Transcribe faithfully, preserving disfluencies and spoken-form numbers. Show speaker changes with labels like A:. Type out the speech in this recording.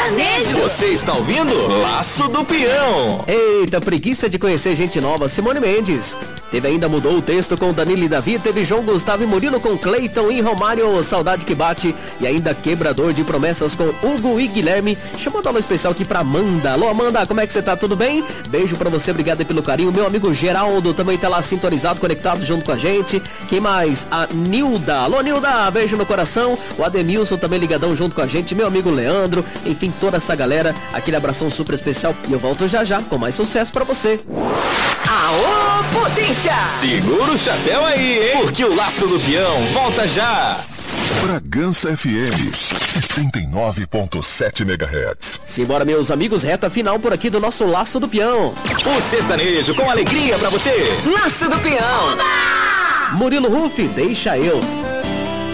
A: sertanejo.
B: Você está ouvindo Laço do Peão.
C: Eita, preguiça de conhecer gente nova. Simone Mendes. Teve ainda Mudou o Texto com Danilo e Davi. Teve João Gustavo e Murilo com Cleiton e Romário. Saudade que bate. E ainda Quebrador de Promessas com Hugo e Guilherme. Chamando alô especial aqui pra Amanda. Alô, Amanda, como é que você tá? Tudo bem? Beijo pra você, obrigado pelo carinho. Meu amigo Geraldo também tá lá sintonizado, conectado junto com a gente. Quem mais? A Nilda. Alô, Nilda, beijo no coração. O Ademilson também ligadão junto com a gente. Meu amigo Leandro. Enfim, toda essa galera. Aquele abração super especial. E eu volto já já com mais sucesso pra você.
A: Aô, potência!
B: Segura o chapéu aí, hein? Porque o Laço do Peão volta já.
D: Bragança F M, setenta e nove ponto sete megahertz.
C: Simbora, meus amigos, reta final por aqui do nosso Laço do Peão.
B: O sertanejo com alegria pra você.
A: Laço do Peão.
C: Murilo Ruff, deixa eu.